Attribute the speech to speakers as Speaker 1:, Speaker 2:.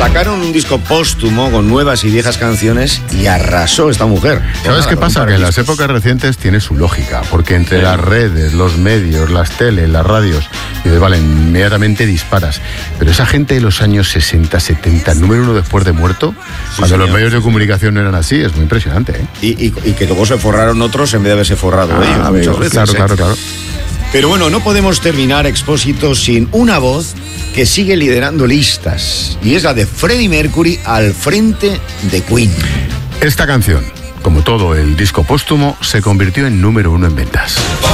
Speaker 1: Sacaron un disco póstumo con nuevas y viejas canciones y arrasó esta mujer.
Speaker 2: ¿Sabes qué pasa? Que en las épocas recientes tiene su lógica, porque entre las redes, los medios, las teles, las radios, y vale, inmediatamente disparas. Pero esa gente de los años 60, 70, número uno después de muerto, cuando los medios de comunicación no eran así, es muy impresionante, ¿eh?
Speaker 1: Y que luego se forraron otros en vez de haberse forrado ellos muchas veces.
Speaker 2: Claro.
Speaker 1: Pero bueno, no podemos terminar Expósito sin una voz que sigue liderando listas, y es la de Freddie Mercury al frente de Queen.
Speaker 2: Esta canción, como todo el disco póstumo, se convirtió en número uno en ventas.